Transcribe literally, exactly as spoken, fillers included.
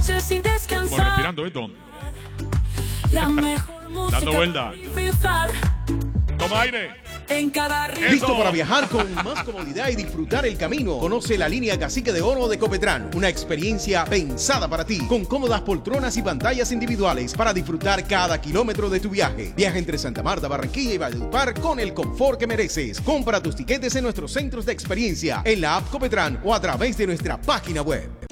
noche sin descansar. Como respirando esto. La mejor música. Dando vuelta. para disfrutar Toma aire. en cada ritmo. Listo para viajar con más comodidad y disfrutar el camino. Conoce la línea Cacique de Oro de Copetran. Una experiencia pensada para ti, con cómodas poltronas y pantallas individuales para disfrutar cada kilómetro de tu viaje. Viaja entre Santa Marta, Barranquilla y Valledupar con el confort que mereces. Compra tus tiquetes en nuestros centros de experiencia, en la app Copetran o a través de nuestra página web.